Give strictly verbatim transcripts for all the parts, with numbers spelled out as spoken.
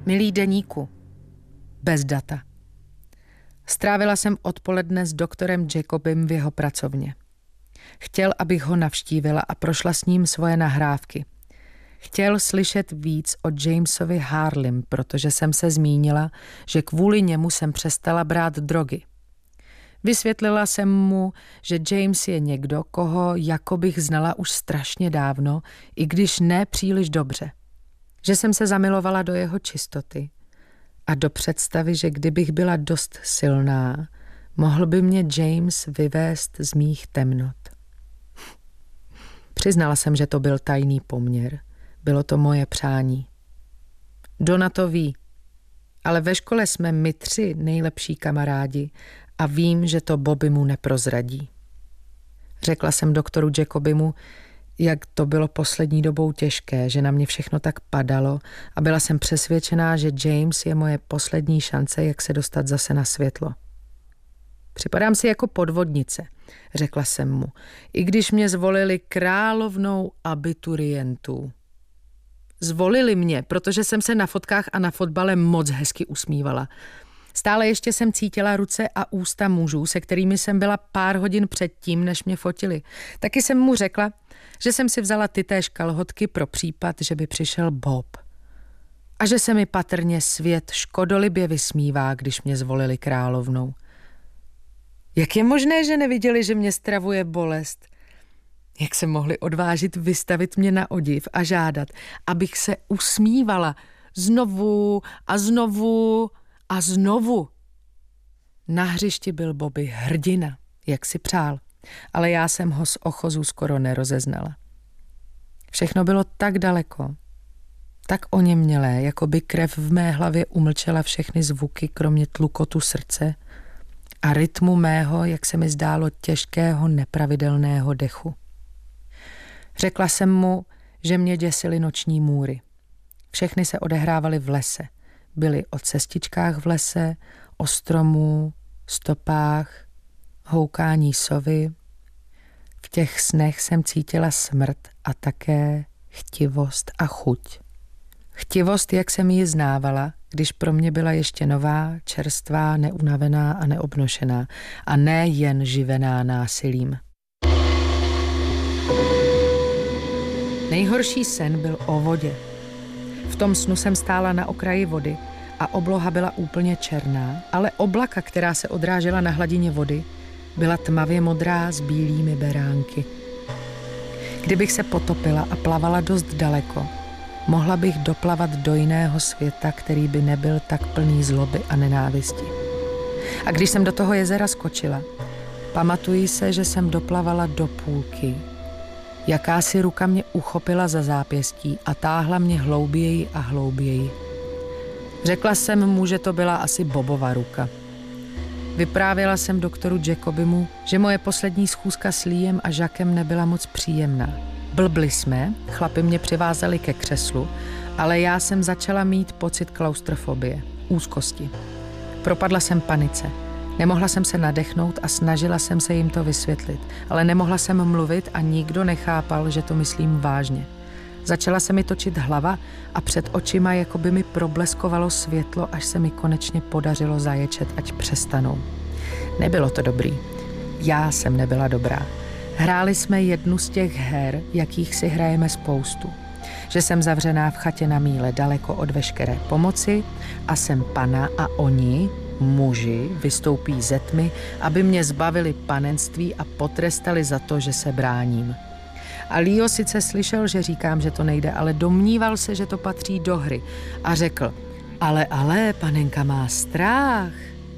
Milý deníku, bez data. Strávila jsem odpoledne s doktorem Jacobem v jeho pracovně. Chtěl, abych ho navštívila a prošla s ním svoje nahrávky. Chtěl slyšet víc o Jamesovi Harlim, protože jsem se zmínila, že kvůli němu jsem přestala brát drogy. Vysvětlila jsem mu, že James je někdo, koho jako bych znala už strašně dávno, i když ne příliš dobře. Že jsem se zamilovala do jeho čistoty a do představy, že kdybych byla dost silná, mohl by mě James vyvést z mých temnot. Přiznala jsem, že to byl tajný poměr. Bylo to moje přání. Donna to ví, ale ve škole jsme my tři nejlepší kamarádi a vím, že to Bobby mu neprozradí. Řekla jsem doktoru Jacobimu, jak to bylo poslední dobou těžké, že na mě všechno tak padalo a byla jsem přesvědčená, že James je moje poslední šance, jak se dostat zase na světlo. Připadám si jako podvodnice, řekla jsem mu, i když mě zvolili královnou abiturientů. Zvolili mě, protože jsem se na fotkách a na fotbale moc hezky usmívala. Stále ještě jsem cítila ruce a ústa mužů, se kterými jsem byla pár hodin předtím, než mě fotili. Taky jsem mu řekla, že jsem si vzala tytéž kalhotky pro případ, že by přišel Bob. A že se mi patrně svět škodolibě vysmívá, když mě zvolili královnou. Jak je možné, že neviděli, že mě stravuje bolest? Jak se mohli odvážit vystavit mě na odiv a žádat, abych se usmívala znovu a znovu a znovu. Na hřišti byl Bobby hrdina, jak si přál, ale já jsem ho z ochozu skoro nerozeznala. Všechno bylo tak daleko, tak oněmělé, jako by krev v mé hlavě umlčela všechny zvuky, kromě tlukotu srdce a rytmu mého, jak se mi zdálo, těžkého, nepravidelného dechu. Řekla jsem mu, že mě děsily noční můry. Všechny se odehrávaly v lese. Byly o cestičkách v lese, o stromů, stopách, houkání sovy. V těch snech jsem cítila smrt a také chtivost a chuť. Chtivost, jak jsem ji znávala, když pro mě byla ještě nová, čerstvá, neunavená a neobnošená a ne jen živená násilím. Nejhorší sen byl o vodě. V tom snu jsem stála na okraji vody a obloha byla úplně černá, ale oblaka, která se odrážela na hladině vody, byla tmavě modrá s bílými beránky. Kdybych se potopila a plavala dost daleko, mohla bych doplavat do jiného světa, který by nebyl tak plný zloby a nenávisti. A když jsem do toho jezera skočila, pamatuji se, že jsem doplavala do půlky. Jakási ruka mě uchopila za zápěstí a táhla mě hlouběji a hlouběji. Řekla jsem mu, že to byla asi Bobova ruka. Vyprávěla jsem doktoru Jacobimu, že moje poslední schůzka s Leem a Jackem nebyla moc příjemná. Blbli jsme, chlapi mě přivázali ke křeslu, ale já jsem začala mít pocit klaustrofobie, úzkosti. Propadla jsem panice. Nemohla jsem se nadechnout a snažila jsem se jim to vysvětlit, ale nemohla jsem mluvit a nikdo nechápal, že to myslím vážně. Začala se mi točit hlava a před očima jako by mi probleskovalo světlo, až se mi konečně podařilo zaječet, ať přestanou. Nebylo to dobrý. Já jsem nebyla dobrá. Hráli jsme jednu z těch her, jakých si hrajeme spoustu. Že jsem zavřená v chatě na míle daleko od veškeré pomoci a jsem pana a oni, muži, vystoupí ze tmy, aby mě zbavili panenství a potrestali za to, že se bráním. A Leo sice slyšel, že říkám, že to nejde, ale domníval se, že to patří do hry a řekl, ale, ale, panenka má strach.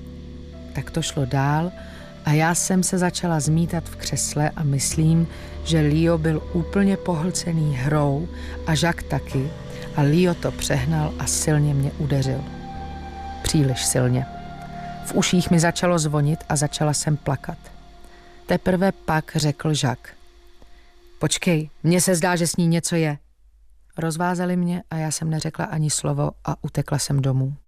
Tak to šlo dál a já jsem se začala zmítat v křesle a myslím, že Leo byl úplně pohlcený hrou a Jacques taky a Leo to přehnal a silně mě udeřil. Příliš silně. V uších mi začalo zvonit a začala jsem plakat. Teprve pak řekl Jacques. Počkej, mně se zdá, že s ní něco je. Rozvázali mě a já jsem neřekla ani slovo a utekla jsem domů.